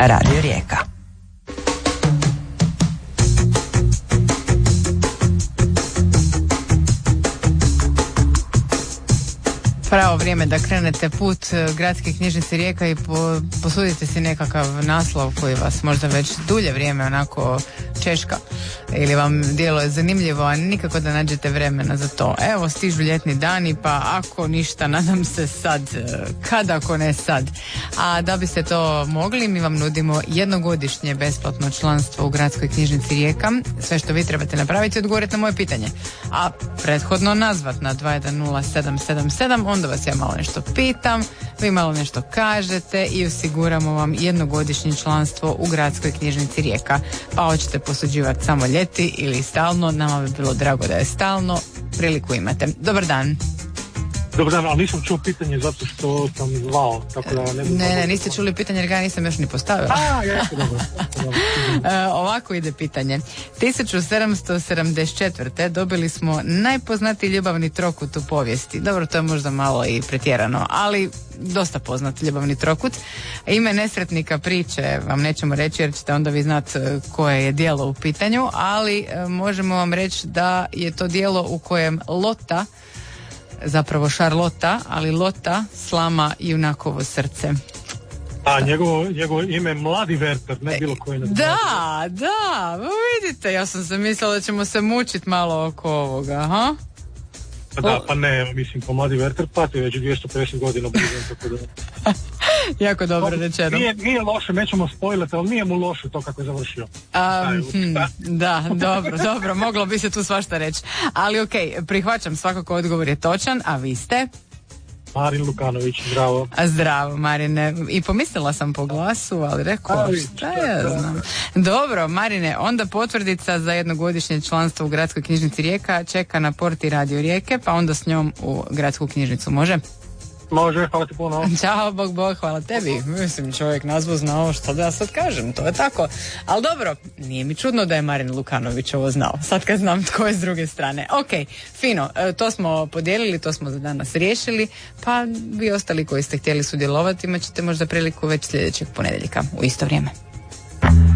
Radio Rijeka. Pravo vrijeme da krenete put Gradske knjižnice Rijeka i posudite si nekakav naslov koji vas možda već dulje vrijeme onako češka ili vam djeluje zanimljivo, a nikako da nađete vremena za to. Evo, stižu ljetni dani, pa ako ništa, nadam se sad, kad ako ne sad. A da biste to mogli, mi vam nudimo jednogodišnje besplatno članstvo u Gradskoj knjižnici Rijeka. Sve što vi trebate napraviti je odgovoriti na moje pitanje, a prethodno nazvat na 210777, onda vas ja malo nešto pitam, vi malo nešto kažete i osiguramo vam jednogodišnje članstvo u Gradskoj knjižnici Rijeka. Pa hoćete posuđivati samo ljeti ili stalno, nama bi bilo drago da je stalno, priliku imate. Dobar dan. Dobar dan, ali nisam čuo pitanje zato što sam zvao, tako da ne znam. Ne, niste čuli pitanje jer ga nisam još ni postavila. Jako dobro. Ovako ide pitanje. 1774. dobili smo najpoznatiji ljubavni trokut u povijesti. Dobro, to je možda malo i pretjerano, ali dosta poznat ljubavni trokut. Ime nesretnika priče vam nećemo reći jer ćete onda vi znati koje je djelo u pitanju, ali možemo vam reći da je to djelo u kojem Lota, zapravo Šarlota, ali Lota slama junakovo srce. A njegovo ime je Mladi Werther, ne bilo koji. Da, vidite, ja sam se mislila da ćemo se mučiti malo oko ovoga, ha? Pa ne, mislim, po Mladi Werther pati već 250 godina bližem, tako da... Jako dobro rečeno. Nije loše, nećemo spojlati, ali nije mu loše to kako je završio. Da, dobro, moglo bi se tu svašta reći. Ali okej, prihvaćam, svakako odgovor je točan, a vi ste? Marin Lukanović, zdravo. Zdravo, Marine. I pomislila sam po glasu, ali rekao, šta ja znam. Dobro, Marine, onda potvrdica za jednogodišnje članstvo u Gradskoj knjižnici Rijeka čeka na porti Radio Rijeke, pa onda s njom u Gradsku knjižnicu, može? Može, hvala ti puno. Ćao, Bog, hvala tebi. Mislim, čovjek nazvu znao, što da ja sad kažem, to je tako. Ali dobro, nije mi čudno da je Marin Lukanović ovo znao, sad kad znam tko je s druge strane. Ok, fino, to smo podijelili, to smo za danas riješili, pa vi ostali koji ste htjeli sudjelovati imat ćete možda priliku već sljedećeg ponedjeljka u isto vrijeme.